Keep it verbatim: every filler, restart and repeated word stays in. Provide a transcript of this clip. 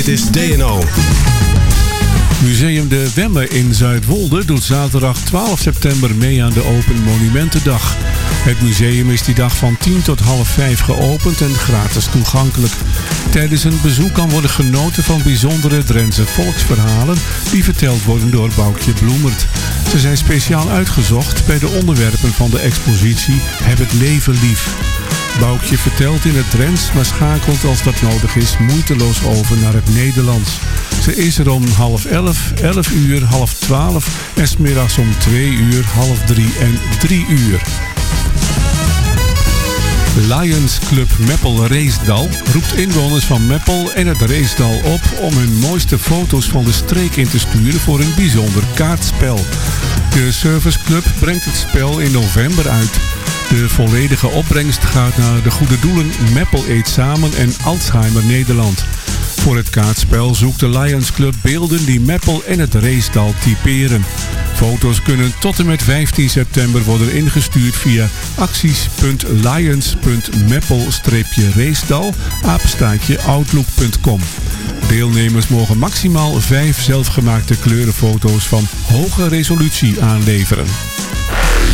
Dit is D en O. Museum de Wemme in Zuidwolde doet zaterdag twaalf september mee aan de Open Monumentendag. Het museum is die dag van tien tot half vijf geopend en gratis toegankelijk. Tijdens een bezoek kan worden genoten van bijzondere Drentse volksverhalen die verteld worden door Boukje Bloemert. Ze zijn speciaal uitgezocht bij de onderwerpen van de expositie Heb het leven lief. Boukje vertelt in het Drents, maar schakelt als dat nodig is moeiteloos over naar het Nederlands. Ze is er om half elf, elf uur, half twaalf en 's middags om twee uur, half drie en drie uur. Lions Club Meppel Reesdal roept inwoners van Meppel en het Reesdal op om hun mooiste foto's van de streek in te sturen voor een bijzonder kaartspel. De serviceclub brengt het spel in november uit. De volledige opbrengst gaat naar de goede doelen Meppel Eet Samen en Alzheimer Nederland. Voor het kaartspel zoekt de Lions Club beelden die Meppel en het Reesdal typeren. Foto's kunnen tot en met vijftien september worden ingestuurd via acties punt lions punt meppel reesdal apenstaartje outlook punt com. Deelnemers mogen maximaal vijf zelfgemaakte kleurenfoto's van hoge resolutie aanleveren.